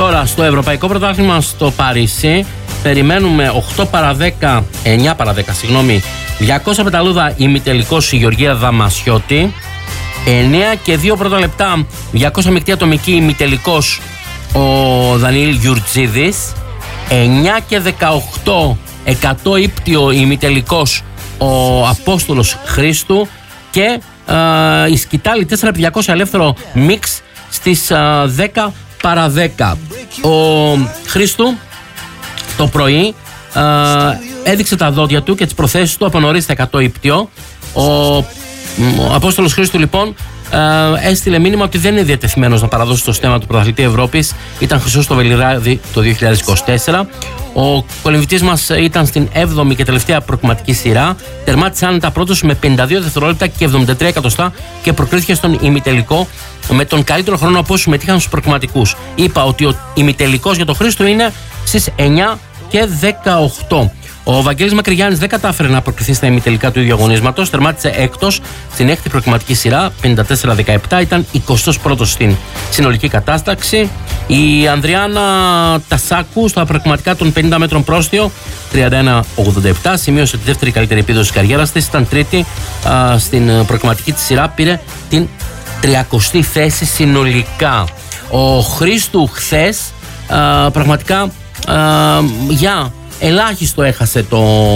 Τώρα στο Ευρωπαϊκό Πρωτάθλημα στο Παρίσι περιμένουμε 8 παρα 10, 9 παρα 10, συγγνώμη, 200 πεταλούδα ημιτελικός η Γεωργία Δαμασιώτη, 9 και 2 πρώτα λεπτά 200 μεικτή ατομική ημιτελικός ο Δανιήλ Γιουρτζίδης, 9 και 18 100 ύπτιο ημιτελικός ο Απόστολος Χρήστου και η σκητάλη 4x200 ελεύθερο μίξ στις 10 παρα 10. Ο Χρήστου το πρωί έδειξε τα δόντια του και τις προθέσεις του από νωρίς στα 100 ύπτιο. Ο Απόστολος Χρήστου λοιπόν έστειλε μήνυμα ότι δεν είναι διατεθειμένος να παραδώσει το στέμμα του πρωταθλητή Ευρώπης. Ήταν χρυσός στο Βελιγράδι το 2024. Ο κολυμβητής μας ήταν στην 7η και τελευταία προκριματική σειρά. Τερμάτισε άνετα πρώτος με 52 δευτερόλεπτα και 73 εκατοστά και προκρίθηκε στον ημιτελικό με τον καλύτερο χρόνο από όσους συμμετείχαν στους προκριματικούς. Είπα ότι ο ημιτελικός για τον Χρήστο είναι στις 9 και 18. Ο Βαγγέλης Μακρυγιάννης δεν κατάφερε να προκριθεί στα ημιτελικά του ίδιου αγωνίσματος. Τερμάτισε έκτος στην 6η προκριματική σειρά, 54-17. Ήταν 21ος στην συνολική κατάσταξη. Η Ανδριάννα Τασάκου στα προκριματικά των 50 μέτρων πρόστιο, 31-87. Σημείωσε τη δεύτερη καλύτερη επίδοση της καριέρας της. Ήταν τρίτη στην προκριματική της σειρά. Πήρε την 30η θέση συνολικά. Ο Χρήστου χθες πραγματικά για ελάχιστο έχασε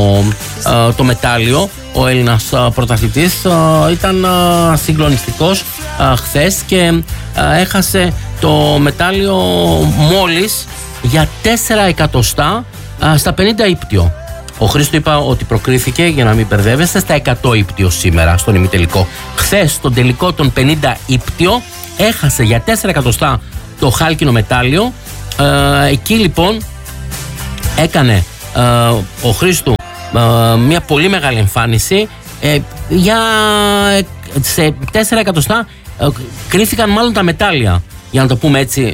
το μετάλλιο. Ο Έλληνας πρωταθλητής ήταν συγκλονιστικός χθες και έχασε το μετάλλιο μόλις για 4 εκατοστά στα 50 ύπτιο. Ο Χρήστο είπα ότι προκρίθηκε, για να μην μπερδεύεστε, στα 100 ύπτιο σήμερα στον ημιτελικό. Χθες στον τελικό των 50 ύπτιο έχασε για 4 εκατοστά το χάλκινο μετάλλιο. Εκεί λοιπόν έκανε ο Χρήστου μια πολύ μεγάλη εμφάνιση. Σε 4 εκατοστά κρίθηκαν μάλλον τα μετάλλια, για να το πούμε έτσι